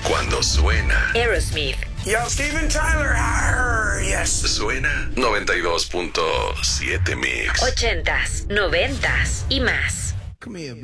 Cuando suena Aerosmith. Yo, Steven Tyler. Arr, yes. Suena 92.7 Mix. 80s, 90s y más. Come here,